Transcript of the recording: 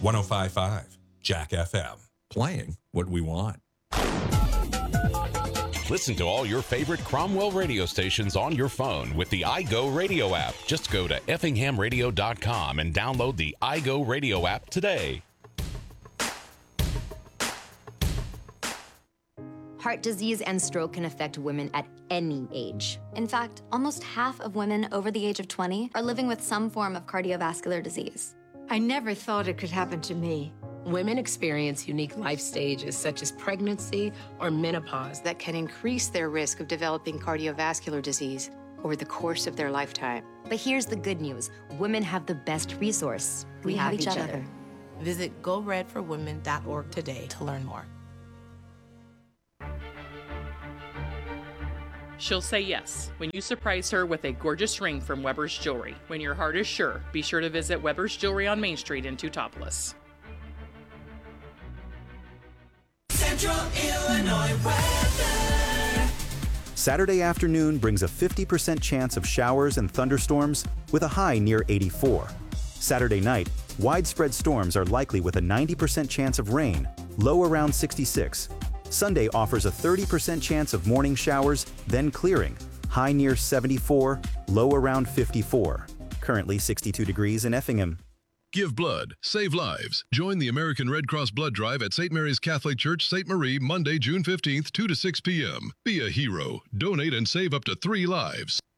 105.5 Jack FM. Playing what we want. Listen to all your favorite Cromwell radio stations on your phone with the iGo Radio app. Just go to effinghamradio.com and download the iGo Radio app today. Heart disease and stroke can affect women at any age. In fact, almost half of women over the age of 20 are living with some form of cardiovascular disease. I never thought it could happen to me. Women experience unique life stages such as pregnancy or menopause that can increase their risk of developing cardiovascular disease over the course of their lifetime. But here's the good news. Women have the best resource. We have each other. Visit GoRedForWomen.org today to learn more. She'll say yes when you surprise her with a gorgeous ring from Weber's Jewelry. When your heart is sure, be sure to visit Weber's Jewelry on Main Street in Teutopolis. Central Illinois weather. Saturday afternoon brings a 50% chance of showers and thunderstorms with a high near 84. Saturday night, widespread storms are likely with a 90% chance of rain, low around 66. Sunday offers a 30% chance of morning showers, then clearing, high near 74, low around 54. Currently 62 degrees in Effingham. Give blood, save lives. Join the American Red Cross Blood Drive at St. Mary's Catholic Church, St. Marie, Monday, June 15th, 2 to 6 p.m. Be a hero. Donate and save up to 3 lives.